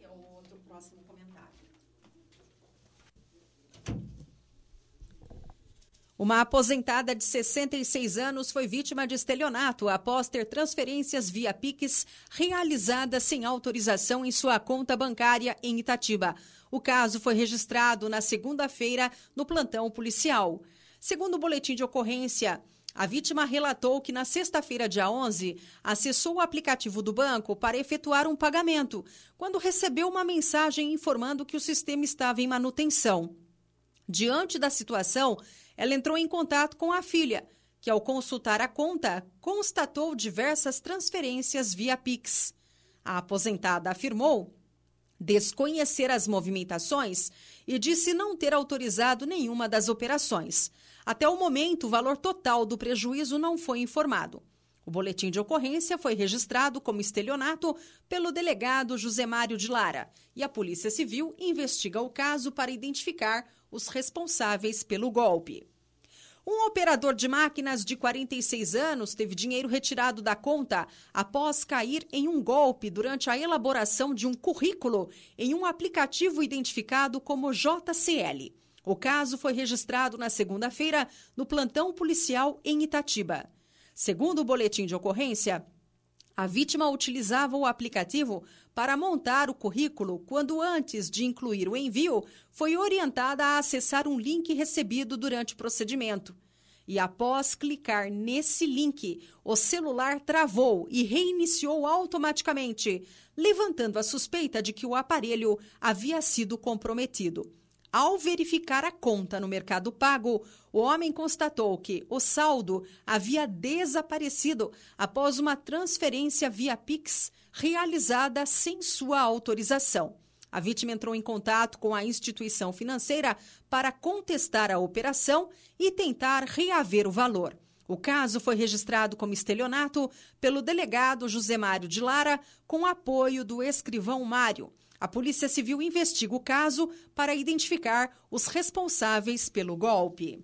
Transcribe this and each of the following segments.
é o outro próximo comentário. Uma aposentada de 66 anos foi vítima de estelionato após ter transferências via Pix realizadas sem autorização em sua conta bancária em Itatiba. O caso foi registrado na segunda-feira no plantão policial. Segundo o boletim de ocorrência, a vítima relatou que na sexta-feira, dia 11, acessou o aplicativo do banco para efetuar um pagamento, quando recebeu uma mensagem informando que o sistema estava em manutenção. Diante da situação, ela entrou em contato com a filha, que ao consultar a conta, constatou diversas transferências via Pix. A aposentada afirmou desconhecer as movimentações e disse não ter autorizado nenhuma das operações. Até o momento, o valor total do prejuízo não foi informado. O boletim de ocorrência foi registrado como estelionato pelo delegado Josemário de Lara e a Polícia Civil investiga o caso para identificar os responsáveis pelo golpe. Um operador de máquinas de 46 anos teve dinheiro retirado da conta após cair em um golpe durante a elaboração de um currículo em um aplicativo identificado como JCL. O caso foi registrado na segunda-feira no plantão policial em Itatiba. Segundo o boletim de ocorrência, a vítima utilizava o aplicativo para montar o currículo quando, antes de incluir o envio, foi orientada a acessar um link recebido durante o procedimento. E após clicar nesse link, o celular travou e reiniciou automaticamente, levantando a suspeita de que o aparelho havia sido comprometido. Ao verificar a conta no Mercado Pago, o homem constatou que o saldo havia desaparecido após uma transferência via Pix realizada sem sua autorização. A vítima entrou em contato com a instituição financeira para contestar a operação e tentar reaver o valor. O caso foi registrado como estelionato pelo delegado Josemário de Lara, com apoio do escrivão Mário. A Polícia Civil investiga o caso para identificar os responsáveis pelo golpe.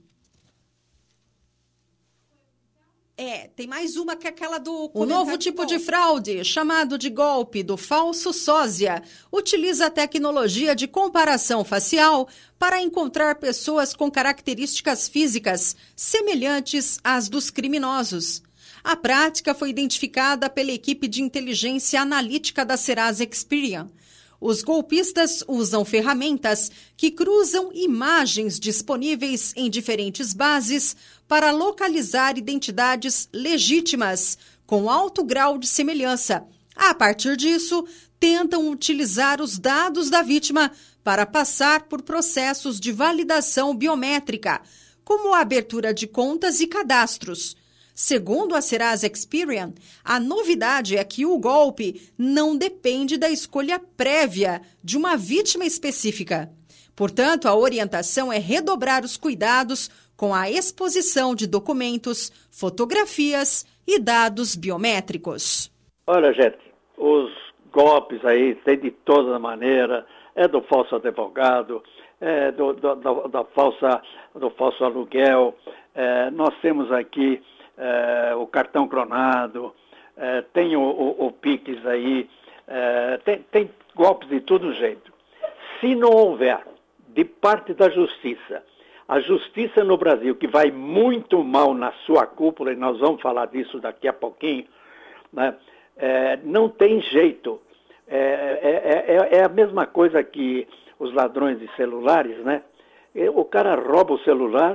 Tem mais uma que é aquela do... O novo tipo de fraude, chamado de golpe do falso sósia, utiliza a tecnologia de comparação facial para encontrar pessoas com características físicas semelhantes às dos criminosos. A prática foi identificada pela equipe de inteligência analítica da Serasa Experian. Os golpistas usam ferramentas que cruzam imagens disponíveis em diferentes bases para localizar identidades legítimas com alto grau de semelhança. A partir disso, tentam utilizar os dados da vítima para passar por processos de validação biométrica, como a abertura de contas e cadastros. Segundo a Serasa Experian, a novidade é que o golpe não depende da escolha prévia de uma vítima específica. Portanto, a orientação é redobrar os cuidados com a exposição de documentos, fotografias e dados biométricos. Olha, gente, os golpes aí tem de toda maneira, é do falso advogado, é do falso aluguel, nós temos aqui o cartão clonado, tem o Pix aí, tem golpes de todo jeito. Se não houver, de parte da justiça, a justiça no Brasil, que vai muito mal na sua cúpula, e nós vamos falar disso daqui a pouquinho, né? Não tem jeito. É a mesma coisa que os ladrões de celulares, né? O cara rouba o celular,